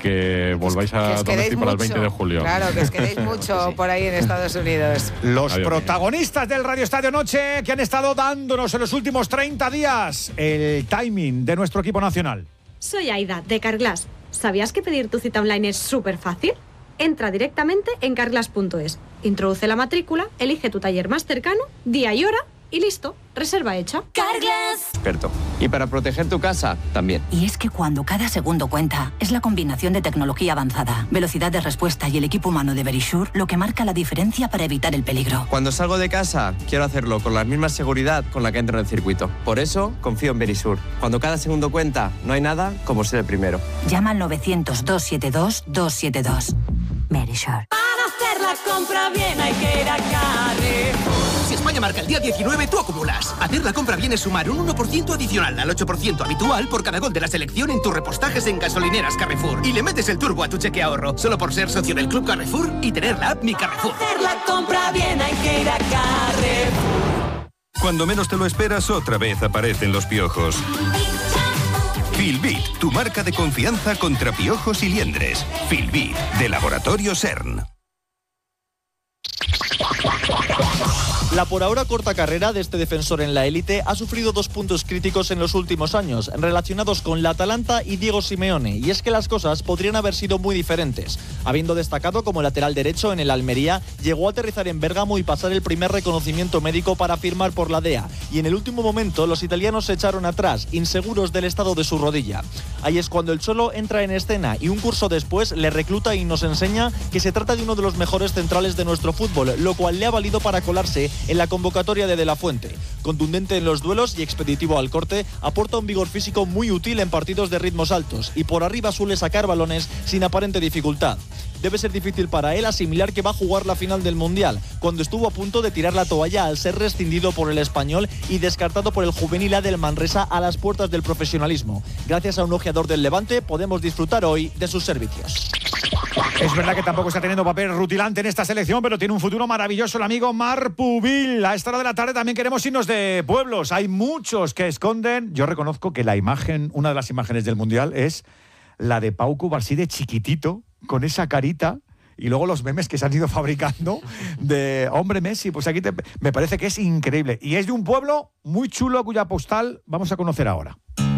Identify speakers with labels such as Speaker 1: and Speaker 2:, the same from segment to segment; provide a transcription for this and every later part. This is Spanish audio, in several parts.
Speaker 1: que volváis a Donosti para el 20 de julio.
Speaker 2: Claro, que os queréis mucho por ahí en Estados Unidos.
Speaker 3: Los protagonistas del Radio Estadio Noche que han estado dándonos en los últimos 30 días el timing de nuestro equipo nacional.
Speaker 4: Soy Aida, de Carglass. ¿Sabías que pedir tu cita online es súper fácil? Entra directamente en carglass.es, introduce la matrícula, elige tu taller más cercano, día y hora y listo, reserva hecha.
Speaker 5: Carglass.
Speaker 6: Experto. Y para proteger tu casa, también.
Speaker 5: Y es que cuando cada segundo cuenta, es la combinación de tecnología avanzada, velocidad de respuesta y el equipo humano de Verisure lo que marca la diferencia para evitar el peligro.
Speaker 6: Cuando salgo de casa, quiero hacerlo con la misma seguridad con la que entro en el circuito. Por eso, confío en Verisure. Cuando cada segundo cuenta, no hay nada como ser el primero.
Speaker 5: Llama al 900-272-272. Verisure.
Speaker 7: Para hacer la compra bien hay que ir a Carrefour.
Speaker 8: Si España marca el día 19, tú acumulas. Hacer la compra bien es sumar un 1% adicional al 8% habitual por cada gol de la selección en tus repostajes en gasolineras Carrefour. Y le metes el turbo a tu cheque ahorro, solo por ser socio del Club Carrefour y tener la app Mi Carrefour.
Speaker 7: Para hacer la compra bien hay que ir a Carrefour.
Speaker 9: Cuando menos te lo esperas, otra vez aparecen los piojos. Filbit, tu marca de confianza contra piojos y liendres. Filbit, de Laboratorio CERN.
Speaker 10: La por ahora corta carrera de este defensor en la élite ha sufrido 2 puntos críticos en los últimos años, relacionados con la Atalanta y Diego Simeone, y es que las cosas podrían haber sido muy diferentes. Habiendo destacado como lateral derecho en el Almería, llegó a aterrizar en Bérgamo y pasar el primer reconocimiento médico para firmar por la DEA, y en el último momento los italianos se echaron atrás, inseguros del estado de su rodilla. Ahí es cuando el Cholo entra en escena y un curso después le recluta y nos enseña que se trata de uno de los mejores centrales de nuestro fútbol, lo cual le ha valido para colarse en la convocatoria de la Fuente. Contundente en los duelos y expeditivo al corte, aporta un vigor físico muy útil en partidos de ritmos altos y por arriba suele sacar balones sin aparente dificultad. Debe ser difícil para él asimilar que va a jugar la final del Mundial, cuando estuvo a punto de tirar la toalla al ser rescindido por el Español y descartado por el juvenil A del Manresa a las puertas del profesionalismo. Gracias a un ojeador del Levante podemos disfrutar hoy de sus servicios.
Speaker 3: Es verdad que tampoco está teniendo papel rutilante en esta selección, pero tiene un futuro maravilloso el amigo Marc Pubil. A esta hora de la tarde también queremos irnos de pueblos. Hay muchos que esconden. Yo reconozco que la imagen, una de las imágenes del Mundial es la de Pau Cubarsí de chiquitito, con esa carita, y luego los memes que se han ido fabricando de hombre Messi, pues aquí me parece que es increíble. Y es de un pueblo muy chulo cuya postal vamos a conocer ahora.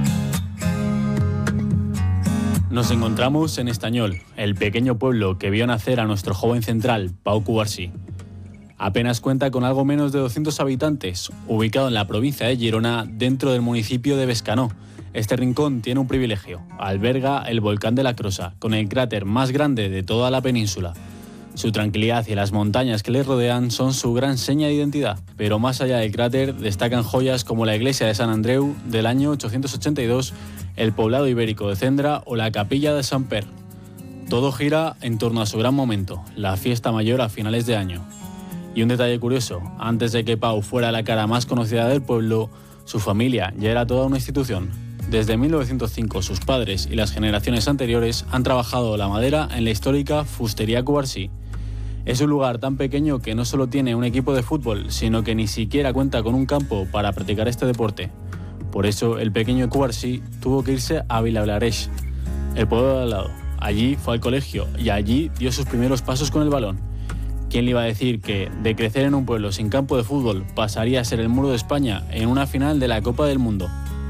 Speaker 11: Nos encontramos en Estañol, el pequeño pueblo que vio nacer a nuestro joven central, Pau Cubarsí. Apenas cuenta con algo menos de 200 habitantes, ubicado en la provincia de Girona, dentro del municipio de Bescanó. Este rincón tiene un privilegio: alberga el volcán de la Crosa, con el cráter más grande de toda la península. Su tranquilidad y las montañas que le rodean son su gran seña de identidad, pero más allá del cráter destacan joyas como la iglesia de San Andreu del año 882, el poblado ibérico de Cendra o la capilla de Sant Per. Todo gira en torno a su gran momento, la fiesta mayor a finales de año. Y un detalle curioso: antes de que Pau fuera la cara más conocida del pueblo, su familia ya era toda una institución. Desde 1905 sus padres y las generaciones anteriores han trabajado la madera en la histórica Fustería Cubarsí. Es un lugar tan pequeño que no solo tiene un equipo de fútbol, sino que ni siquiera cuenta con un campo para practicar este deporte. Por eso el pequeño Cubarsí tuvo que irse a Vilablareix, el pueblo de al lado. Allí fue al colegio y allí dio sus primeros pasos con el balón. ¿Quién le iba a decir que de crecer en un pueblo sin campo de fútbol pasaría a ser el muro de España en una final de la Copa del Mundo?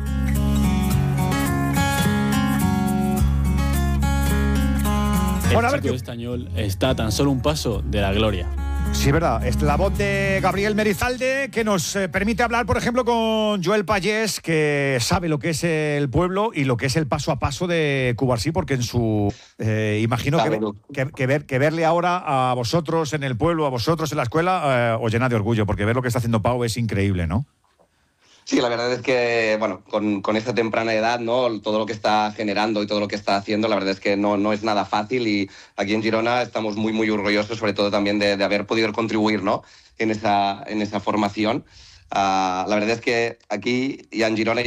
Speaker 11: El chico de Estañol está a tan solo un paso de la gloria.
Speaker 3: Sí, verdad. Es la voz de Gabriel Merizalde que nos permite hablar, por ejemplo, con Joel Payés, que sabe lo que es el pueblo y lo que es el paso a paso de Cubarsí, porque en su... imagino que verle ahora a vosotros en el pueblo, a vosotros en la escuela, os llena de orgullo, porque ver lo que está haciendo Pau es increíble, ¿no?
Speaker 12: Sí, la verdad es que, bueno, con esta temprana edad, ¿no? Todo lo que está generando y todo lo que está haciendo, la verdad es que no es nada fácil, y aquí en Girona estamos muy, muy orgullosos, sobre todo también de haber podido contribuir, ¿no? en esa formación. La verdad es que aquí ya en Girona